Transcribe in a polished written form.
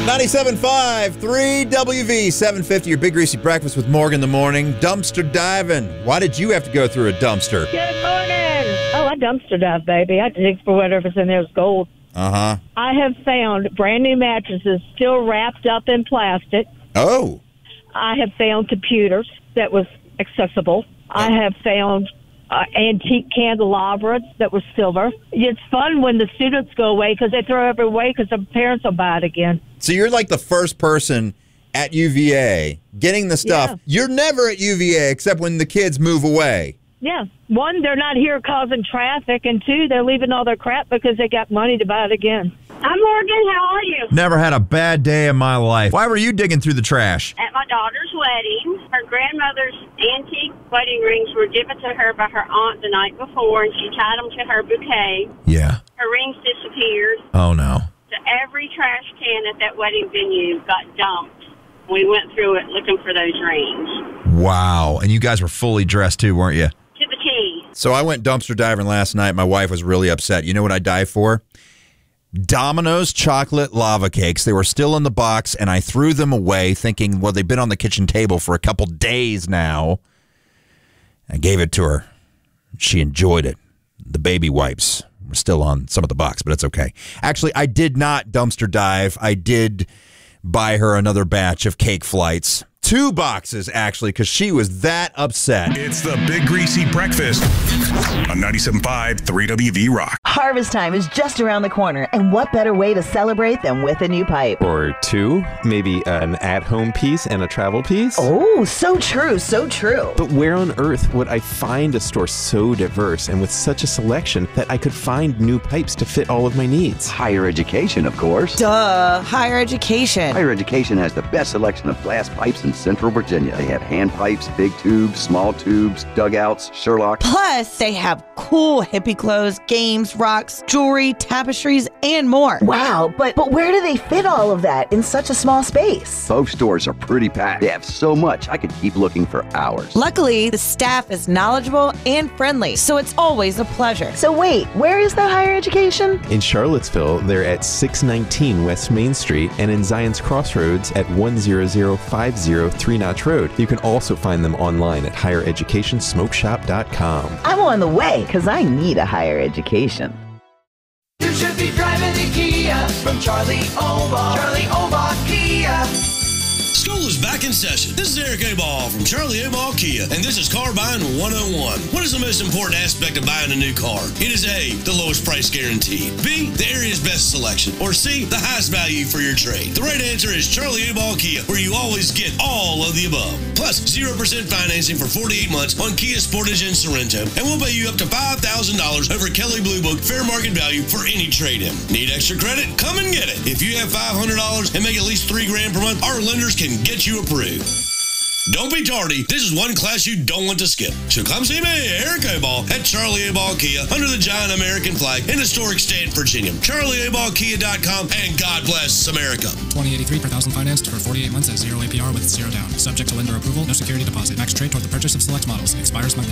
97.5, 3WV, 750, your Big Greasy Breakfast with Morgan in the morning. Dumpster diving. Why did you have to go through a dumpster? Good morning. Oh, I dumpster dive, baby. I dig for whatever's in there is gold. Uh-huh. I have found brand new mattresses still wrapped up in plastic. Oh. I have found computers that was accessible. I have found antique candelabra that was silver. It's fun when the students go away because they throw it away because the parents will buy it again. So you're like the first person at UVA getting the stuff. Yeah. You're never at UVA except when the kids move away. Yeah. One, they're not here causing traffic, and two, they're leaving all their crap because they got money to buy it again. I'm Morgan. How are you? Never had a bad day in my life. Why were you digging through the trash? At my daughter's wedding, her grandmother's antique wedding rings were given to her by her aunt the night before, and she tied them to her bouquet. Yeah. Her rings disappeared. Oh, no. So every trash can at that wedding venue got dumped. We went through it looking for those rings. Wow. And you guys were fully dressed, too, weren't you? To the T. So I went dumpster diving last night. My wife was really upset. You know what I dive for? Domino's chocolate lava cakes. They were still in the box, and I threw them away thinking, well, they've been on the kitchen table for a couple days now. I gave it to her. She enjoyed it. The baby wipes were still on some of the box, but it's okay. Actually, I did not dumpster dive. I did buy her another batch of cake flights. 2 boxes, actually, because she was that upset. It's the Big Greasy Breakfast on 97.5 3WV Rock. Harvest time is just around the corner, and what better way to celebrate than with a new pipe? Or 2, maybe an at-home piece and a travel piece. Oh, so true, so true. But where on earth would I find a store so diverse and with such a selection that I could find new pipes to fit all of my needs? Higher education, of course. Duh, higher education. Higher education has the best selection of glass pipes in Central Virginia. They have hand pipes, big tubes, small tubes, dugouts, Sherlock. Plus, they have cool hippie clothes, games, rocks, jewelry, tapestries, and more. Wow, but where do they fit all of that in such a small space? Both stores are pretty packed. They have so much, I could keep looking for hours. Luckily, the staff is knowledgeable and friendly, so it's always a pleasure. So wait, where is that higher education? In Charlottesville, they're at 619 West Main Street and in Zion's Crossroads at 10050 Three Notch Road. You can also find them online at highereducationsmokeshop.com. I'm on the way because I need a higher education. You should be driving a Kia from Charlie Omar. Charlie Omar Kia. School is back in session. This is Eric Aball from Charlie Aball Kia, and this is Car Buying 101. What is the most important aspect of buying a new car? It is A, the lowest price guarantee. B, the area's best selection. Or C, the highest value for your trade. The right answer is Charlie Aball Kia, where you always get all of the above. Plus, 0% financing for 48 months on Kia Sportage and Sorrento, and we'll pay you up to $5,000 over Kelley Blue Book fair market value for any trade-in. Need extra credit? Come and get it. If you have $500 and make at least $3,000 per month, our lenders can get you approved. Don't be tardy. This is one class you don't want to skip. So come see me, Eric Aball, at Charlie Aball Kia, under the giant American flag in historic Stanton, Virginia. CharlieAballKia.com, and God bless America. $20.83 per thousand financed for 48 months at 0 APR with 0 down. Subject to lender approval, no security deposit. Max trade toward the purchase of select models. Expires Monday.